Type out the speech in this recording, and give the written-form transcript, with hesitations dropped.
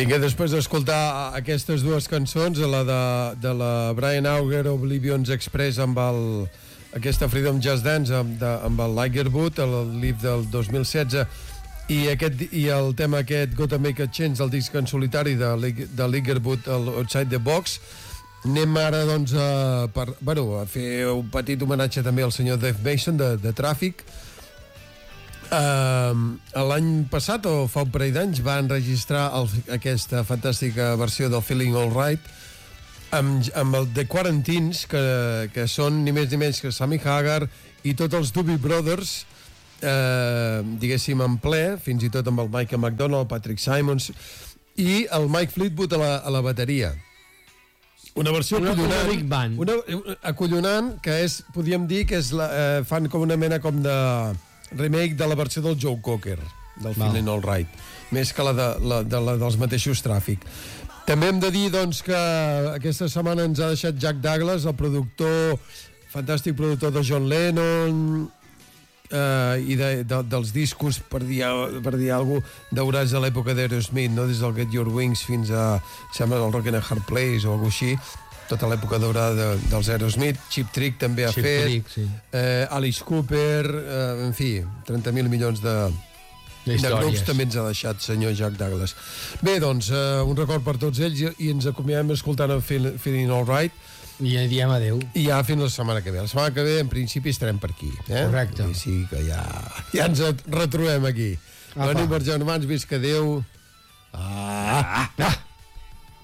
Vinga, després d'escoltar aquestes dues cançons, la de la Brian Auger, Oblivion's Express, amb aquesta Freedom Just Dance, amb el Ligerwood, el Live del 2016, i el tema aquest, Gotta Make a Change, el disc en solitari de Ligerwood, Outside the Box. Anem ara, doncs, a fer un petit homenatge també al senyor Dave Mason, de Tràfic. L'any passat, o fa un parell d'anys, va enregistrar aquesta fantàstica versió del Feeling Alright amb el The Quarantines, que són ni més ni menys que Sammy Hagar i tots els Doobie Brothers, diguéssim en ple, fins i tot amb el Michael McDonald, Patrick Simons i el Mike Fleetwood a la bateria. Una versió acollonant, big band. Acollonant, que podríem dir que fan com una mena com de remake de la versió del Joe Cocker, del Feeling Alright, més que la dels mateixos Tràfic. També hem de dir, doncs, que aquesta setmana ens ha deixat Jack Douglas, el fantàstic productor de John Lennon, i dels discos, per dir alguna cosa, daurats a l'època d'Aerosmith, no? Des del Get Your Wings fins a, sembla, el Rockin' a Hard Place o alguna cosa així, tota l'època daurada dels Aerosmith. Chip Trick també ha fet, sí. Alice Cooper, en fi, 30.000 milions de grups també ens ha deixat senyor Jack Douglas. Bé, doncs, un record per tots ells i ens acomiadem escoltant el Feeling Alright. I ja diem adeu. I ja fins la setmana que ve. La setmana que ve, en principi, estarem per aquí. Correcte. I sí, que ja ens retrobem aquí. Venim per germans, visca Déu.